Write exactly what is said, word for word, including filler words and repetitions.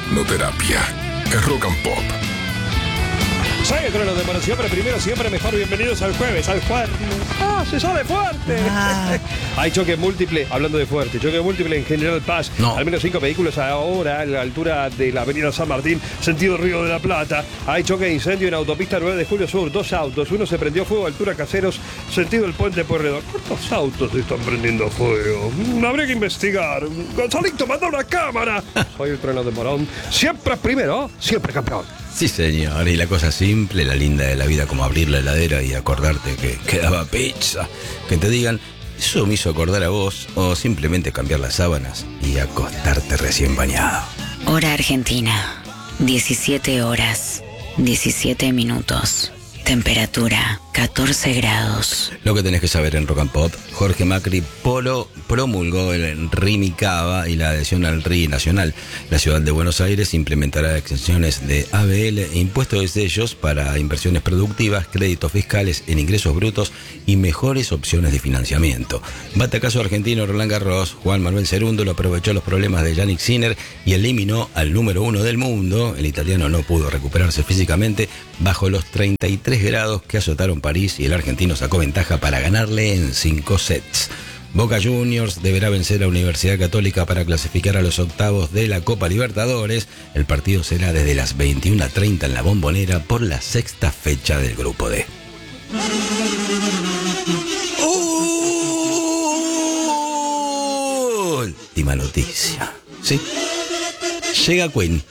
no terapia. Es Rock and Pop. Soy el trono de por siempre, primero, siempre mejor. Bienvenidos al jueves, al jueves. ¡Ah, se sale fuerte! Ah. Hay choque múltiple, hablando de fuerte, choque múltiple en General Paz. No. Al menos cinco vehículos ahora a la altura de la avenida San Martín, sentido Río de la Plata. Hay choque de incendio en autopista nueve de julio sur. Dos autos, uno se prendió fuego a altura Caseros, sentido el puente Pueyrredón. ¿Cuántos autos se están prendiendo fuego? Habría que investigar. Gonzalito, manda una cámara. Soy el trono de Morón. Siempre primero, siempre campeón. Sí, señor, y la cosa simple, la linda de la vida, como abrir la heladera y acordarte que quedaba pizza. Que te digan, eso me hizo acordar a vos, o simplemente cambiar las sábanas y acostarte recién bañado. Hora Argentina, diecisiete horas, diecisiete minutos. Temperatura, catorce grados. Lo que tenés que saber en Rock and Pop: Jorge Macri Polo promulgó el R I M y CAVA y la adhesión al R I Nacional. La ciudad de Buenos Aires implementará exenciones de A B L e impuestos de sellos para inversiones productivas, créditos fiscales en ingresos brutos y mejores opciones de financiamiento. Batacazo argentino Roland Garros. Juan Manuel Cerúndolo aprovechó los problemas de Jannik Sinner y eliminó al número uno del mundo. El italiano no pudo recuperarse físicamente bajo los treinta y tres grados que azotaron París, y el argentino sacó ventaja para ganarle en cinco sets. Boca Juniors deberá vencer a Universidad Católica para clasificar a los octavos de la Copa Libertadores. El partido será desde las veintiuna treinta en la Bombonera por la sexta fecha del Grupo D. Última noticia. ¿Sí? Llega Queen.